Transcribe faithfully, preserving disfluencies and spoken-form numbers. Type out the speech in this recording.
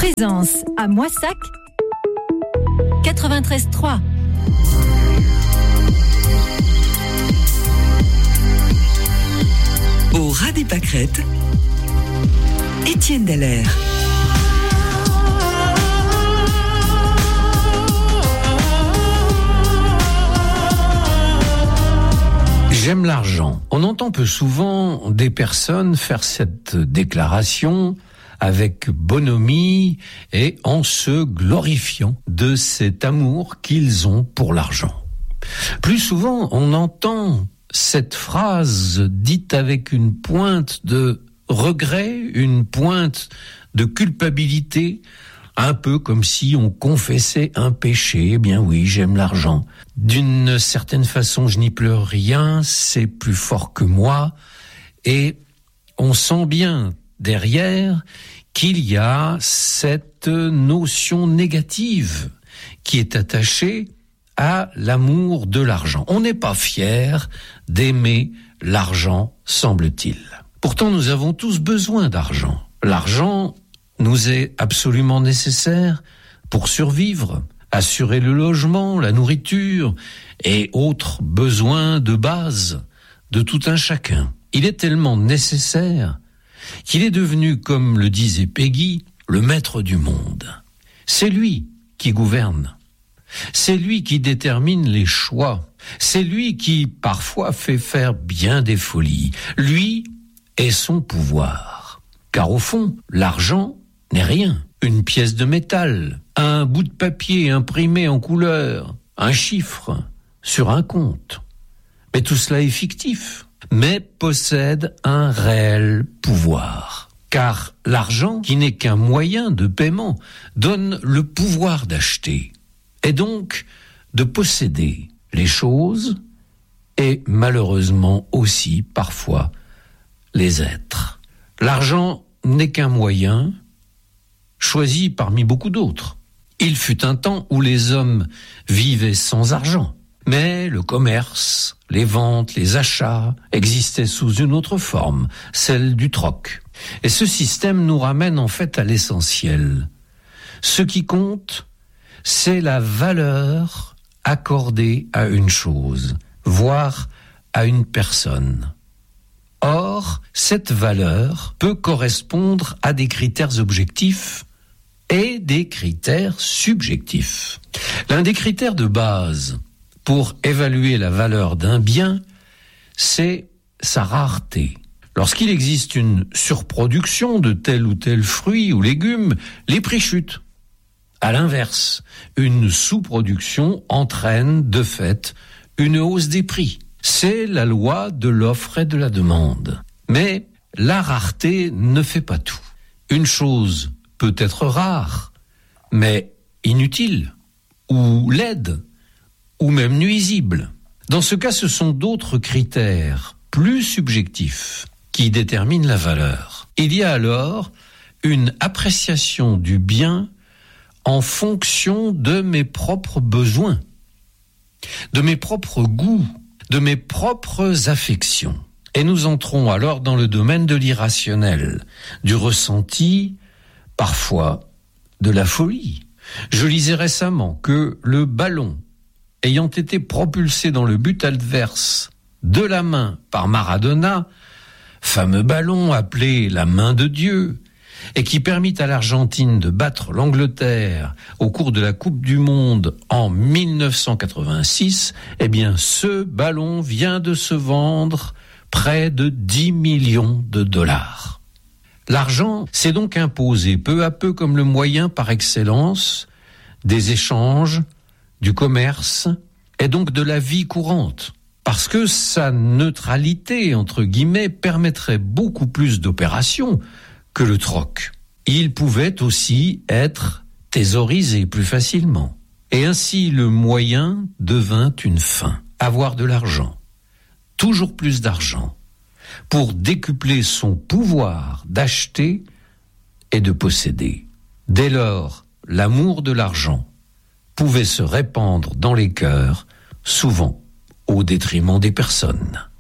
Présence à Moissac quatre-vingt-treize trois. Au ras des pâquerettes, Étienne Dallaire. J'aime l'argent. On entend peu souvent des personnes faire cette déclaration avec bonhomie et en se glorifiant de cet amour qu'ils ont pour l'argent. Plus souvent, on entend cette phrase dite avec une pointe de regret, une pointe de culpabilité, un peu comme si on confessait un péché. Eh bien oui, j'aime l'argent. D'une certaine façon, je n'y pleure rien, c'est plus fort que moi. Et on sent bien derrière qu'il y a cette notion négative qui est attachée à l'amour de l'argent. On n'est pas fier d'aimer l'argent, semble-t-il. Pourtant, nous avons tous besoin d'argent. L'argent nous est absolument nécessaire pour survivre, assurer le logement, la nourriture et autres besoins de base de tout un chacun. Il est tellement nécessaire qu'il est devenu, comme le disait Peggy, le maître du monde. C'est lui qui gouverne. C'est lui qui détermine les choix. C'est lui qui, parfois, fait faire bien des folies. Lui et son pouvoir. Car au fond, l'argent n'est rien. Une pièce de métal, un bout de papier imprimé en couleur, un chiffre sur un compte. Mais tout cela est fictif, mais possède un réel pouvoir. Car l'argent, qui n'est qu'un moyen de paiement, donne le pouvoir d'acheter. Et donc de posséder les choses et malheureusement aussi parfois les êtres. L'argent n'est qu'un moyen choisi parmi beaucoup d'autres. Il fut un temps où les hommes vivaient sans argent, mais le commerce, les ventes, les achats existaient sous une autre forme, celle du troc. Et ce système nous ramène en fait à l'essentiel. Ce qui compte, c'est la valeur accordée à une chose, voire à une personne. Or, cette valeur peut correspondre à des critères objectifs et des critères subjectifs. L'un des critères de base pour évaluer la valeur d'un bien, c'est sa rareté. Lorsqu'il existe une surproduction de tel ou tel fruit ou légume, les prix chutent. À l'inverse, une sous-production entraîne de fait une hausse des prix. C'est la loi de l'offre et de la demande. Mais la rareté ne fait pas tout. Une chose peut être rare, mais inutile, ou laide, ou même nuisible. Dans ce cas, ce sont d'autres critères, plus subjectifs, qui déterminent la valeur. Il y a alors une appréciation du bien en fonction de mes propres besoins, de mes propres goûts, de mes propres affections. Et nous entrons alors dans le domaine de l'irrationnel, du ressenti, parfois de la folie. Je lisais récemment que le ballon ayant été propulsé dans le but adverse de la main par Maradona, fameux ballon appelé la main de Dieu, et qui permit à l'Argentine de battre l'Angleterre au cours de la Coupe du Monde en mille neuf cent quatre-vingt-six, eh bien, ce ballon vient de se vendre près de dix millions de dollars. L'argent s'est donc imposé peu à peu comme le moyen par excellence des échanges, du commerce et donc de la vie courante. Parce que sa neutralité, entre guillemets, permettrait beaucoup plus d'opérations que le troc. Il pouvait aussi être thésaurisé plus facilement. Et ainsi, le moyen devint une fin. Avoir de l'argent, toujours plus d'argent, pour décupler son pouvoir d'acheter et de posséder. Dès lors, l'amour de l'argent pouvait se répandre dans les cœurs, souvent au détriment des personnes.